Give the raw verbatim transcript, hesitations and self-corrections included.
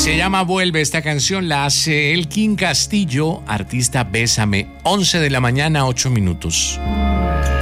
Se llama Vuelve. Esta canción la hace Elkin Castillo, artista Bésame. once de la mañana, ocho minutos.